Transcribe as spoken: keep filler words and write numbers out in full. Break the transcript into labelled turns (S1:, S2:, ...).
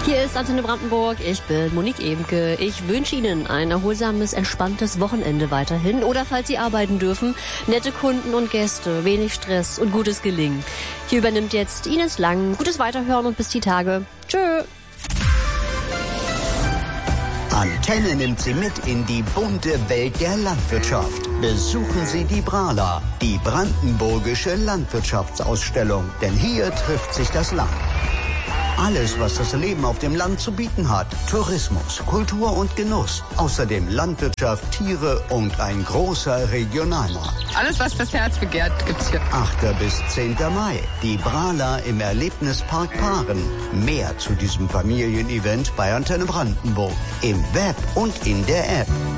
S1: Hier ist Antenne Brandenburg, ich bin Monique Ebenke. Ich wünsche Ihnen ein erholsames, entspanntes Wochenende weiterhin. Oder falls Sie arbeiten dürfen, nette Kunden und Gäste, wenig Stress und gutes Gelingen. Hier übernimmt jetzt Ines Lang. Gutes Weiterhören und bis die Tage. Tschö.
S2: Antenne nimmt Sie mit in die bunte Welt der Landwirtschaft. Besuchen Sie die Brala, die brandenburgische Landwirtschaftsausstellung. Denn hier trifft sich das Land. Alles, was das Leben auf dem Land zu bieten hat. Tourismus, Kultur und Genuss. Außerdem Landwirtschaft, Tiere und ein großer Regionalmarkt.
S3: Alles, was das Herz begehrt, gibt's hier.
S2: achter bis zehnter Mai. Die Brala im Erlebnispark Paaren. Mehr zu diesem Familienevent bei Antenne Brandenburg. Im Web und in der App.